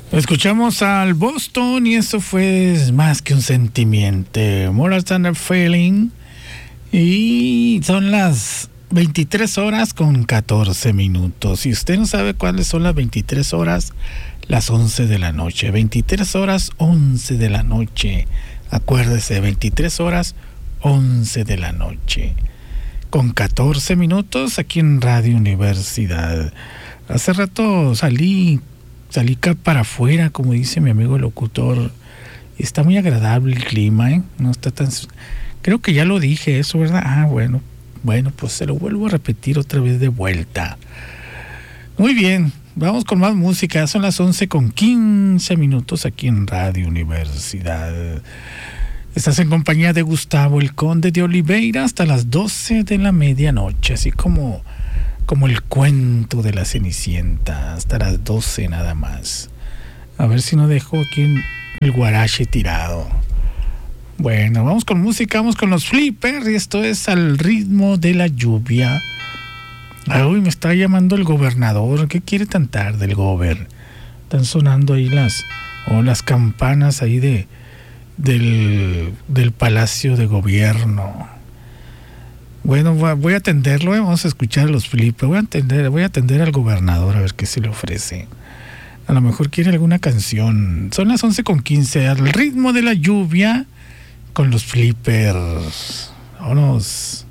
Escuchamos al Boston y eso fue Más que un sentimiento, More Than a Feeling. Y son las 23 horas con 14 minutos. Si usted no sabe cuáles son las 23 horas, las 11 de la noche. 23 horas, 11 de la noche. Acuérdese, 23 horas, 11 de la noche. Con 14 minutos aquí en Radio Universidad. Hace rato salí para afuera, como dice mi amigo el locutor. Está muy agradable el clima, ¿eh? No está tan... Creo que ya lo dije eso, ¿verdad? Bueno, pues se lo vuelvo a repetir otra vez de vuelta. Muy bien, vamos con más música. Son las 11 con 15 minutos aquí en Radio Universidad. Estás en compañía de Gustavo el Conde de Oliveira hasta las 12 de la medianoche, así como el cuento de la Cenicienta, hasta las 12 nada más. A ver si no dejo aquí el guarache tirado. Bueno, vamos con música, vamos con los Flippers y esto es Al ritmo de la lluvia. Uy, me está llamando el gobernador. ¿Qué quiere tan tarde el gober? Están sonando ahí las campanas ahí del Palacio de Gobierno. Bueno, voy a atenderlo, vamos a escuchar a los Flippers. Voy a atender al gobernador a ver qué se le ofrece. A lo mejor quiere alguna canción. Son las 11 con 15, Al ritmo de la lluvia con los Flippers. Vámonos.